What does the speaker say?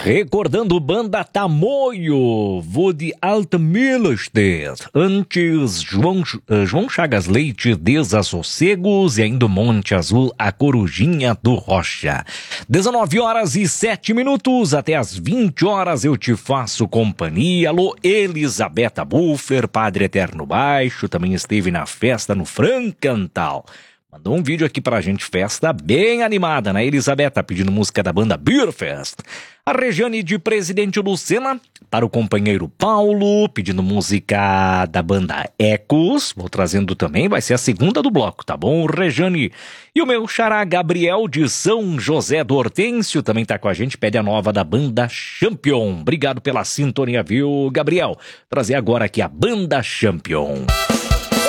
Recordando banda Tamoio, vou de Altmilstedt, antes João Chagas Leite, Desassossegos e ainda Monte Azul, A Corujinha do Rocha. 19h07, até as 20h eu te faço companhia. Alô, Elisabetta Buffer, Padre Eterno Baixo, também esteve na festa no Francantal. Mandou um vídeo aqui pra gente, festa bem animada, né? Elisabetta pedindo música da banda Beerfest. A Regiane de Presidente Lucena, para o companheiro Paulo, pedindo música da banda Ecos. Vou trazendo também, vai ser a segunda do bloco, tá bom, Regiane? E o meu xará Gabriel de São José do Hortêncio também tá com a gente, pede a nova da banda Champion. Obrigado pela sintonia, viu, Gabriel? Trazer agora aqui a banda Champion.